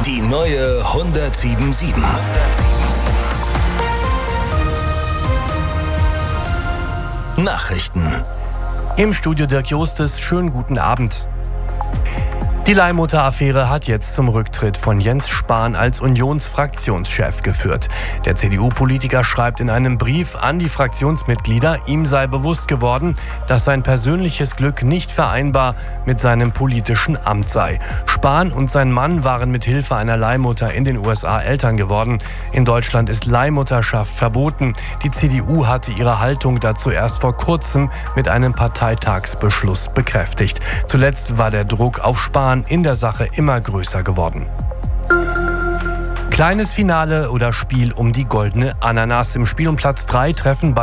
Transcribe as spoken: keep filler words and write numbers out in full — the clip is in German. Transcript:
Die neue hundertsieben sieben. Nachrichten. Im Studio Dirk Jostes, schönen guten Abend. Die Leihmutter-Affäre hat jetzt zum Rücktritt von Jens Spahn als Unionsfraktionschef geführt. Der C D U-Politiker schreibt in einem Brief an die Fraktionsmitglieder, ihm sei bewusst geworden, dass sein persönliches Glück nicht vereinbar mit seinem politischen Amt sei. Spahn und sein Mann waren mit Hilfe einer Leihmutter in den U S A Eltern geworden. In Deutschland ist Leihmutterschaft verboten. Die C D U hatte ihre Haltung dazu erst vor kurzem mit einem Parteitagsbeschluss bekräftigt. Zuletzt war der Druck auf Spahn in der Sache immer größer geworden. Kleines Finale oder Spiel um die goldene Ananas. Im Spiel um Platz drei treffen